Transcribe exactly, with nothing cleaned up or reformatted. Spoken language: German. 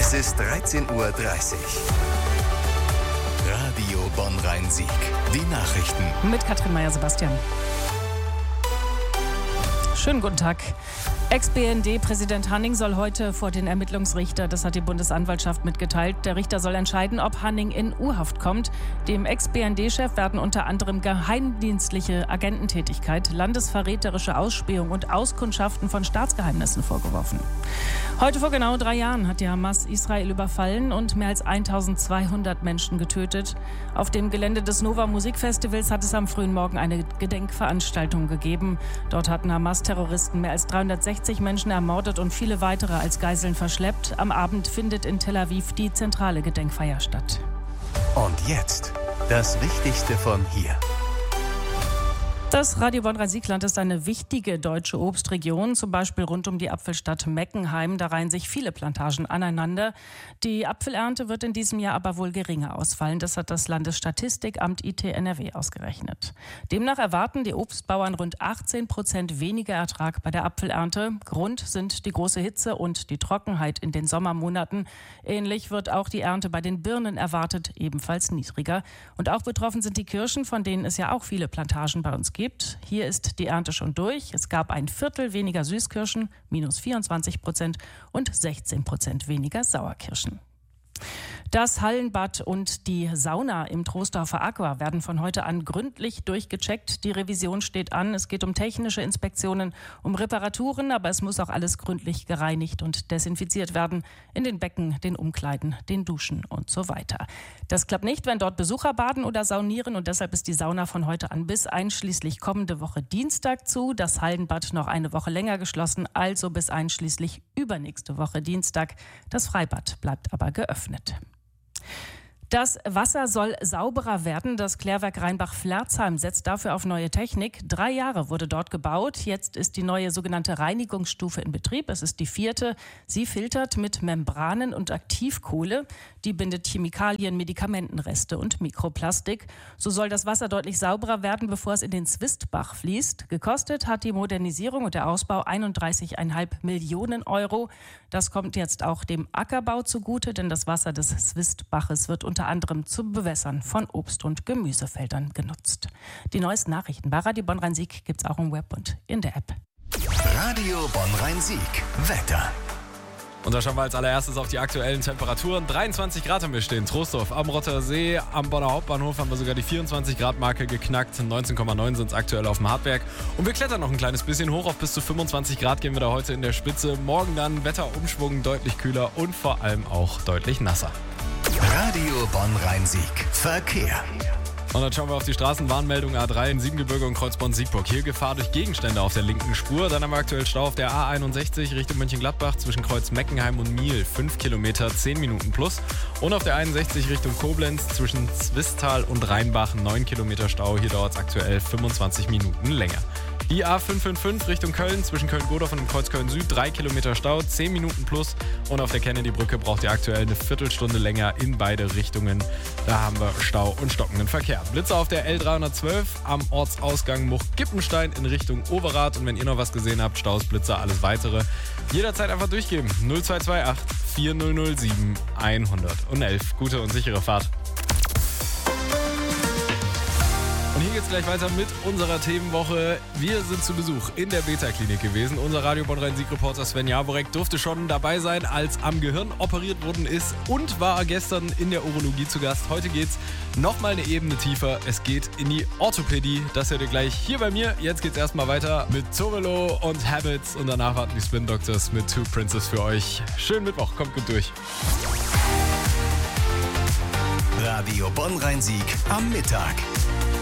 Es ist dreizehn Uhr dreißig. Radio Bonn-Rhein-Sieg. Die Nachrichten. Mit Katrin Meyer-Sebastian. Schönen guten Tag. Ex-B N D-Präsident Hanning soll heute vor den Ermittlungsrichter. Das hat die Bundesanwaltschaft mitgeteilt. Der Richter soll entscheiden, ob Hanning in U-Haft kommt. Dem Ex-B N D-Chef werden unter anderem geheimdienstliche Agententätigkeit, landesverräterische Ausspähung und Auskundschaften von Staatsgeheimnissen vorgeworfen. Heute vor genau drei Jahren hat die Hamas Israel überfallen und mehr als eintausendzweihundert Menschen getötet. Auf dem Gelände des Nova Musikfestivals hat es am frühen Morgen eine Gedenkveranstaltung gegeben. Dort hatten Hamas-Terroristen mehr als dreihundertsechzig Menschen ermordet und viele weitere als Geiseln verschleppt. Am Abend findet in Tel Aviv die zentrale Gedenkfeier statt. Und jetzt das Wichtigste von hier. Das Radio Bonn-Rhein-Sieg-Land ist eine wichtige deutsche Obstregion, zum Beispiel rund um die Apfelstadt Meckenheim. Da reihen sich viele Plantagen aneinander. Die Apfelernte wird in diesem Jahr aber wohl geringer ausfallen. Das hat das Landesstatistikamt I T N R W ausgerechnet. Demnach erwarten die Obstbauern rund achtzehn Prozent weniger Ertrag bei der Apfelernte. Grund sind die große Hitze und die Trockenheit in den Sommermonaten. Ähnlich wird auch die Ernte bei den Birnen erwartet, ebenfalls niedriger. Und auch betroffen sind die Kirschen, von denen es ja auch viele Plantagen bei uns gibt. Hier ist die Ernte schon durch. Es gab ein Viertel weniger Süßkirschen, minus vierundzwanzig Prozent und sechzehn Prozent weniger Sauerkirschen. Das Hallenbad und die Sauna im Troisdorfer Aqua werden von heute an gründlich durchgecheckt. Die Revision steht an. Es geht um technische Inspektionen, um Reparaturen, aber es muss auch alles gründlich gereinigt und desinfiziert werden. In den Becken, den Umkleiden, den Duschen und so weiter. Das klappt nicht, wenn dort Besucher baden oder saunieren, und deshalb ist die Sauna von heute an bis einschließlich kommende Woche Dienstag zu. Das Hallenbad noch eine Woche länger geschlossen, also bis einschließlich übernächste Woche Dienstag. Das Freibad bleibt aber geöffnet. Das Wasser soll sauberer werden. Das Klärwerk Rheinbach-Flerzheim setzt dafür auf neue Technik. Drei Jahre wurde dort gebaut. Jetzt ist die neue sogenannte Reinigungsstufe in Betrieb. Es ist die vierte. Sie filtert mit Membranen und Aktivkohle. Die bindet Chemikalien, Medikamentenreste und Mikroplastik. So soll das Wasser deutlich sauberer werden, bevor es in den Zwistbach fließt. Gekostet hat die Modernisierung und der Ausbau einunddreißig Komma fünf Millionen Euro. Das kommt jetzt auch dem Ackerbau zugute, denn das Wasser des Zwistbaches wird unter anderem zum Bewässern von Obst- und Gemüsefeldern genutzt. Die neuesten Nachrichten bei Radio Bonn-Rhein-Sieg gibt es auch im Web und in der App. Radio Bonn-Rhein-Sieg. Wetter. Und da schauen wir als allererstes auf die aktuellen Temperaturen. dreiundzwanzig Grad haben wir stehen. Troisdorf am Rotter See, am Bonner Hauptbahnhof haben wir sogar die vierundzwanzig Grad Marke geknackt. neunzehn Komma neun sind es aktuell auf dem Hartberg. Und wir klettern noch ein kleines bisschen hoch. Auf bis zu fünfundzwanzig Grad gehen wir da heute in der Spitze. Morgen dann Wetterumschwung, deutlich kühler und vor allem auch deutlich nasser. Radio Bonn-Rhein-Sieg. Verkehr. Und dann schauen wir auf die Straßenwarnmeldung A drei in Siebengebirge und Kreuzborn-Siegburg. Hier Gefahr durch Gegenstände auf der linken Spur. Dann haben wir aktuell Stau auf der A einundsechzig Richtung Mönchengladbach zwischen Kreuz Meckenheim und Miel. fünf Kilometer, zehn Minuten plus. Und auf der einundsechzig Richtung Koblenz zwischen Zwistal und Rheinbach neun Kilometer Stau. Hier dauert es aktuell fünfundzwanzig Minuten länger. Die A fünf fünf fünf Richtung Köln zwischen Köln-Godorf und dem Kreuz Köln-Süd, drei Kilometer Stau, zehn Minuten plus. Und auf der Kennedy-Brücke braucht ihr aktuell eine Viertelstunde länger in beide Richtungen. Da haben wir Stau und stockenden Verkehr. Blitzer auf der L dreihundertzwölf am Ortsausgang Much-Gippenstein in Richtung Overath. Und wenn ihr noch was gesehen habt, Staus, Blitzer, alles weitere, jederzeit einfach durchgeben. null zwei zwei acht vier null null sieben eins null eins. Gute und sichere Fahrt. Und hier geht's gleich weiter mit unserer Themenwoche. Wir sind zu Besuch in der Beta-Klinik gewesen. Unser Radio Bonn-Rhein-Sieg-Reporter Sven Jaworek durfte schon dabei sein, als am Gehirn operiert worden ist und war gestern in der Urologie zu Gast. Heute geht's nochmal eine Ebene tiefer. Es geht in die Orthopädie. Das hört ihr gleich hier bei mir. Jetzt geht's erstmal weiter mit Torello und Habits und danach warten die Spin Doctors mit Two Princes für euch. Schönen Mittwoch, kommt gut durch. Radio Bonn-Rhein-Sieg am Mittag.